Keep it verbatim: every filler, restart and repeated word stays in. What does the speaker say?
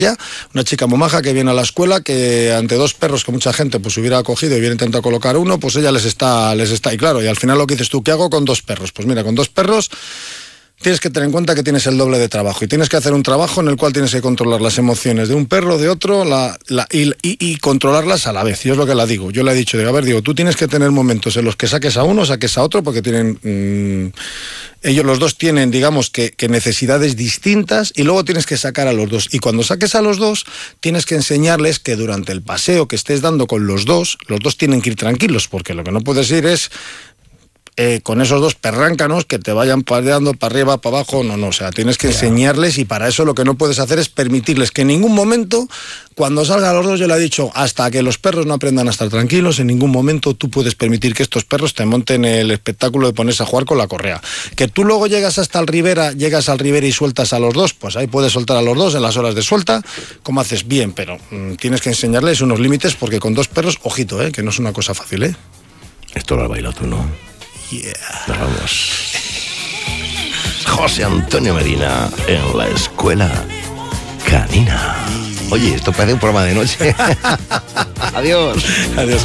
una chica muy maja que viene a la escuela, que ante dos perros que mucha gente pues hubiera cogido y hubiera intentado colocar uno, pues ella les está, les está, y claro, y al final lo que dices tú, ¿qué hago con dos perros? Pues mira, con dos perros tienes que tener en cuenta que tienes el doble de trabajo y tienes que hacer un trabajo en el cual tienes que controlar las emociones de un perro, de otro, la, la, y, y, y controlarlas a la vez. Y es lo que la digo. Yo le he dicho, digo, a ver, digo, tú tienes que tener momentos en los que saques a uno, saques a otro, porque tienen... Mmm, ellos los dos tienen, digamos, que, que necesidades distintas, y luego tienes que sacar a los dos. Y cuando saques a los dos, tienes que enseñarles que durante el paseo que estés dando con los dos, los dos tienen que ir tranquilos, porque lo que no puedes ir es... Eh, con esos dos perráncanos que te vayan padeando para arriba, para abajo, no, no, o sea, tienes que yeah. enseñarles, y para eso lo que no puedes hacer es permitirles que en ningún momento, cuando salgan los dos, yo le he dicho, hasta que los perros no aprendan a estar tranquilos, en ningún momento tú puedes permitir que estos perros te monten el espectáculo de ponerse a jugar con la correa. Que tú luego llegas hasta el Ribera, llegas al Ribera y sueltas a los dos, pues ahí puedes soltar a los dos en las horas de suelta, como haces bien, pero mmm, tienes que enseñarles unos límites, porque con dos perros, ojito, eh, que no es una cosa fácil, ¿eh? Esto lo has bailado tú, ¿no? Yeah. Nos vamos. José Antonio Medina en la escuela canina. Oye, esto parece un programa de noche. Adiós. Adiós.